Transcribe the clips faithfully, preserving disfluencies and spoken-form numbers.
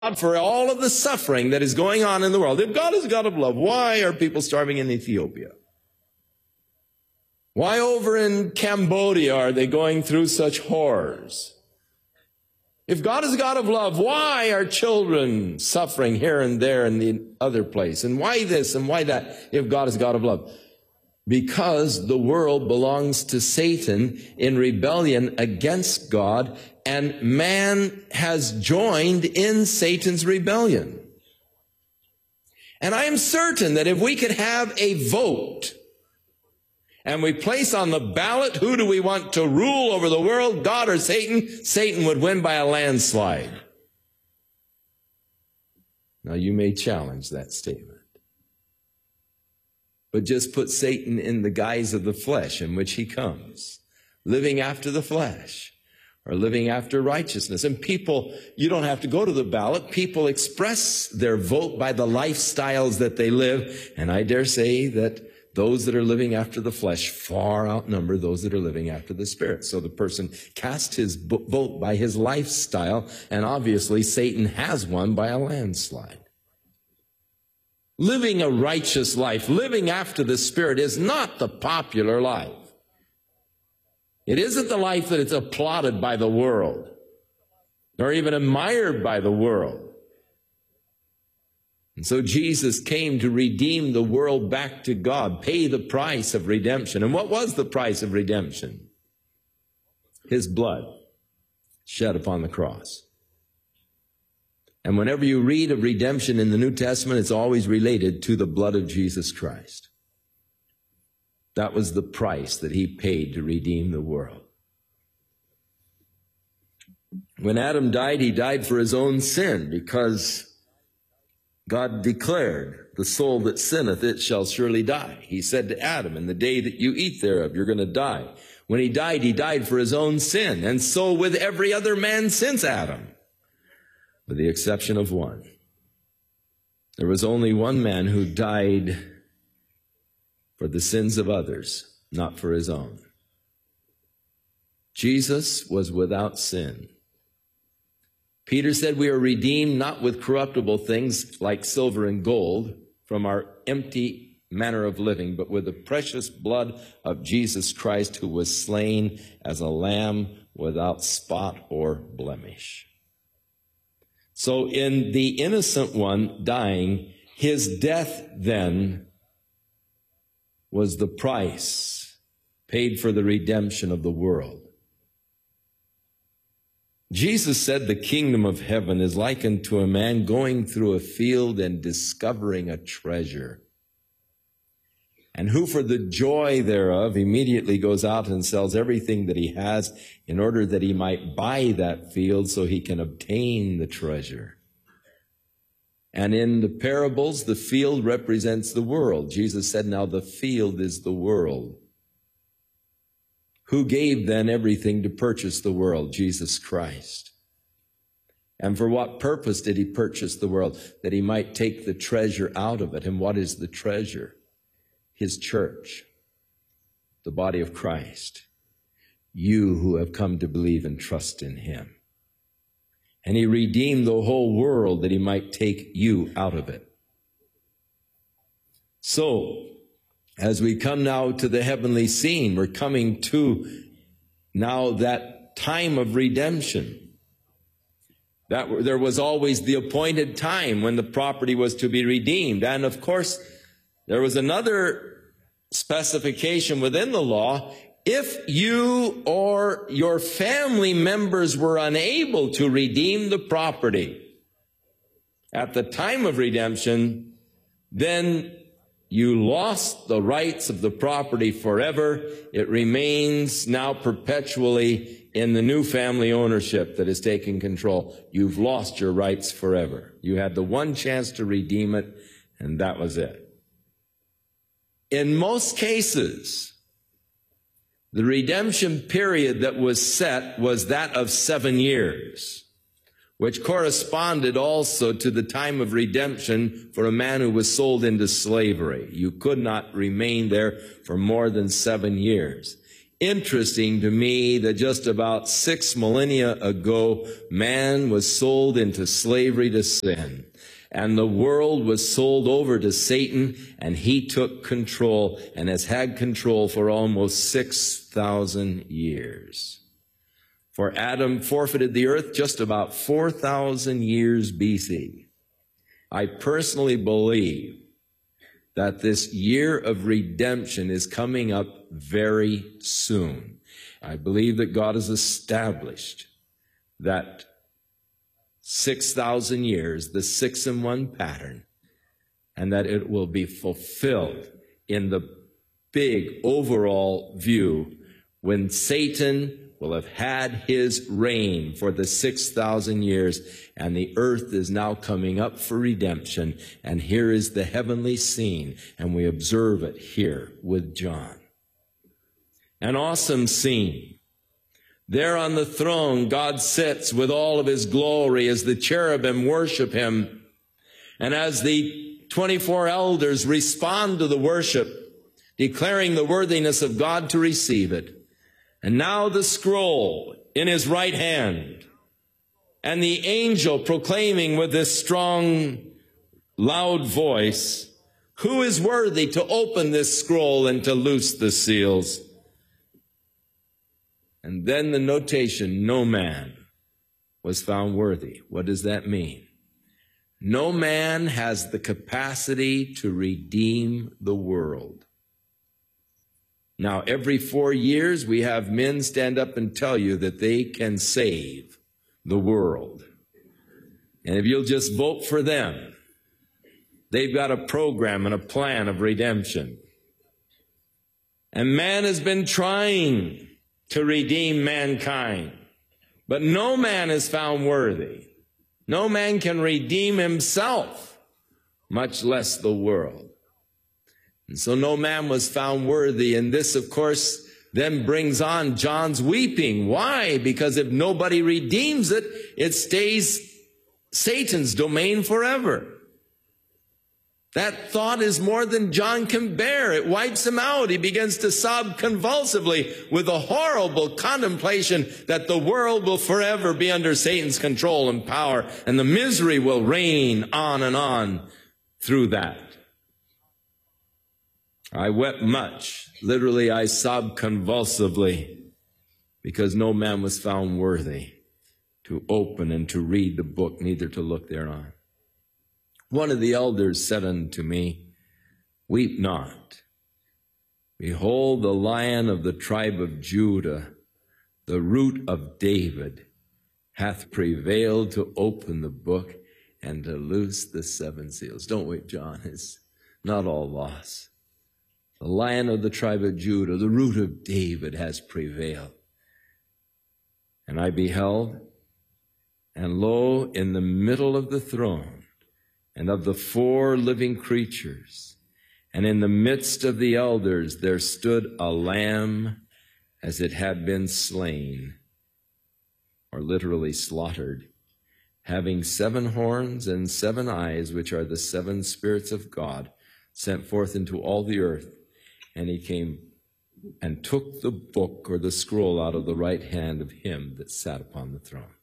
for all of the suffering that is going on in the world. If God is a God of love, why are people starving in Ethiopia? Why over in Cambodia are they going through such horrors? If God is a God of love, why are children suffering here and there in the other place? And why this and why that, if God is a God of love? Because the world belongs to Satan in rebellion against God, and man has joined in Satan's rebellion. And I am certain that if we could have a vote, and we place on the ballot, who do we want to rule over the world, God or Satan? Satan would win by a landslide. Now, you may challenge that statement. But just put Satan in the guise of the flesh in which he comes, living after the flesh, or living after righteousness. And people, you don't have to go to the ballot. People express their vote by the lifestyles that they live. And I dare say that those that are living after the flesh far outnumber those that are living after the Spirit. So the person casts his vote by his lifestyle, and obviously Satan has won by a landslide. Living a righteous life, living after the Spirit, is not the popular life. It isn't the life that is applauded by the world, nor even admired by the world. And so Jesus came to redeem the world back to God, pay the price of redemption. And what was the price of redemption? His blood shed upon the cross. And whenever you read of redemption in the New Testament, it's always related to the blood of Jesus Christ. That was the price that he paid to redeem the world. When Adam died, he died for his own sin, because God declared, the soul that sinneth, it shall surely die. He said to Adam, in the day that you eat thereof, you're going to die. When he died, he died for his own sin. And so with every other man since Adam, with the exception of one. There was only one man who died for the sins of others, not for his own. Jesus was without sin. Peter said we are redeemed not with corruptible things like silver and gold from our empty manner of living, but with the precious blood of Jesus Christ, who was slain as a lamb without spot or blemish. So in the innocent one dying, his death then was the price paid for the redemption of the world. Jesus said the kingdom of heaven is likened to a man going through a field and discovering a treasure, and who for the joy thereof immediately goes out and sells everything that he has in order that he might buy that field so he can obtain the treasure. And in the parables, the field represents the world. Jesus said, now the field is the world. Who gave then everything to purchase the world? Jesus Christ. And for what purpose did he purchase the world? That he might take the treasure out of it. And what is the treasure? His church, the body of Christ. You who have come to believe and trust in him. And he redeemed the whole world that he might take you out of it. So, as we come now to the heavenly scene, we're coming to now that time of redemption. That there was always the appointed time when the property was to be redeemed. And of course, there was another specification within the law. If you or your family members were unable to redeem the property at the time of redemption, then you lost the rights of the property forever. It remains now perpetually in the new family ownership that is taking control. You've lost your rights forever. You had the one chance to redeem it, and that was it. In most cases, the redemption period that was set was that of seven years, which corresponded also to the time of redemption for a man who was sold into slavery. You could not remain there for more than seven years. interesting to me that just about six millennia ago, man was sold into slavery to sin. And the world was sold over to Satan, and he took control and has had control for almost six thousand years. For Adam forfeited the earth just about four thousand years B C. I personally believe that this year of redemption is coming up very soon. I believe that God has established that six thousand years, the six in one pattern, and that it will be fulfilled in the big overall view when Satan will have had his reign for the six thousand years, and the earth is now coming up for redemption. And here is the heavenly scene, and we observe it here with John. An awesome scene. There on the throne, God sits with all of his glory as the cherubim worship him. And as the twenty-four elders respond to the worship, declaring the worthiness of God to receive it. And now the scroll in his right hand, and the angel proclaiming with this strong, loud voice, who is worthy to open this scroll and to loose the seals? And then the notation, no man was found worthy. What does that mean? No man has the capacity to redeem the world. Now, every four years, we have men stand up and tell you that they can save the world. And if you'll just vote for them, they've got a program and a plan of redemption. And man has been trying to redeem mankind, but no man is found worthy. No man can redeem himself, much less the world. And so no man was found worthy. And this, of course, then brings on John's weeping. Why? Because if nobody redeems it, it stays Satan's domain forever. That thought is more than John can bear. It wipes him out. He begins to sob convulsively with a horrible contemplation that the world will forever be under Satan's control and power, and the misery will reign on and on through that. I wept much. Literally, I sobbed convulsively because no man was found worthy to open and to read the book, neither to look thereon. One of the elders said unto me, weep not. Behold, the Lion of the tribe of Judah, the Root of David, hath prevailed to open the book and to loose the seven seals. Don't weep, John. It's not all loss. The Lion of the tribe of Judah, the Root of David, has prevailed. And I beheld, and lo, in the middle of the throne, and of the four living creatures, and in the midst of the elders, there stood a lamb as it had been slain, or literally slaughtered, having seven horns and seven eyes, which are the seven spirits of God, sent forth into all the earth. And he came and took the book or the scroll out of the right hand of him that sat upon the throne.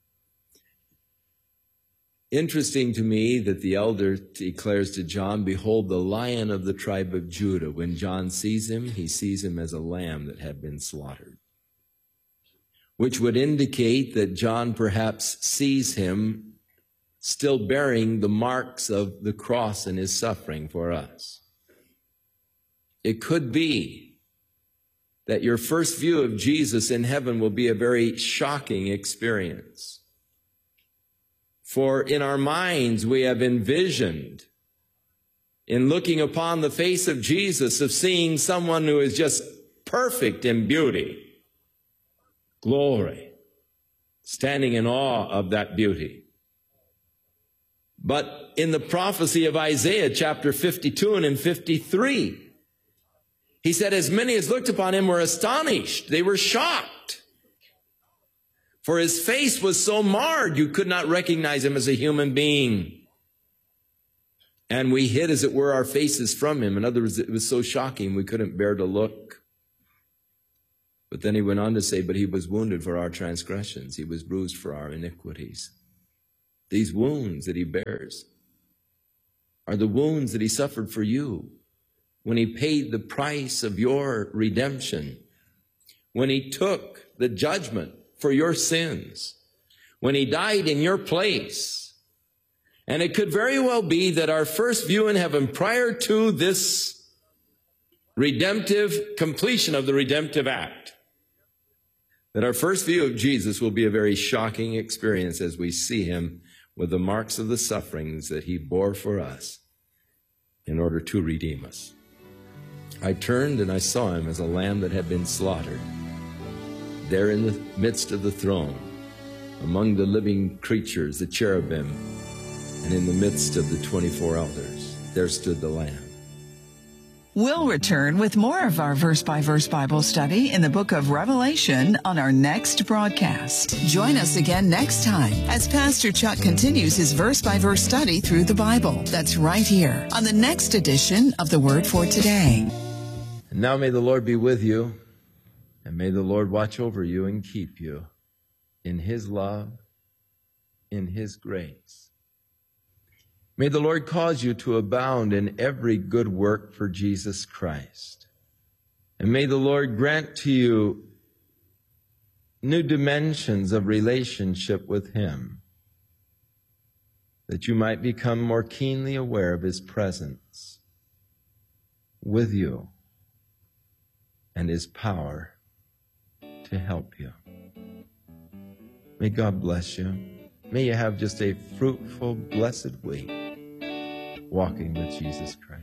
Interesting to me that the elder declares to John, behold, the Lion of the tribe of Judah. When John sees him, he sees him as a lamb that had been slaughtered, which would indicate that John perhaps sees him still bearing the marks of the cross and his suffering for us. It could be that your first view of Jesus in heaven will be a very shocking experience. For in our minds, we have envisioned, in looking upon the face of Jesus, of seeing someone who is just perfect in beauty, glory, standing in awe of that beauty. But in the prophecy of Isaiah, chapter fifty-two and in fifty-three, he said, as many as looked upon him were astonished. They were shocked. For his face was so marred, you could not recognize him as a human being. And we hid, as it were, our faces from him. In other words, it was so shocking, we couldn't bear to look. But then he went on to say, but he was wounded for our transgressions. He was bruised for our iniquities. These wounds that he bears are the wounds that he suffered for you when he paid the price of your redemption, when he took the judgment for your sins, when he died in your place. And it could very well be that our first view in heaven prior to this redemptive completion of the redemptive act, that our first view of Jesus will be a very shocking experience as we see him with the marks of the sufferings that he bore for us in order to redeem us. I turned and I saw him as a lamb that had been slaughtered. There in the midst of the throne, among the living creatures, the cherubim, and in the midst of the twenty-four elders, there stood the Lamb. We'll return with more of our verse-by-verse Bible study in the book of Revelation on our next broadcast. Join us again next time as Pastor Chuck continues his verse-by-verse study through the Bible. That's right here on the next edition of The Word for Today. And now may the Lord be with you, and may the Lord watch over you and keep you in his love, in his grace. May the Lord cause you to abound in every good work for Jesus Christ. And may the Lord grant to you new dimensions of relationship with him, that you might become more keenly aware of his presence with you and his power to help you. May God bless you. May you have just a fruitful, blessed week walking with Jesus Christ.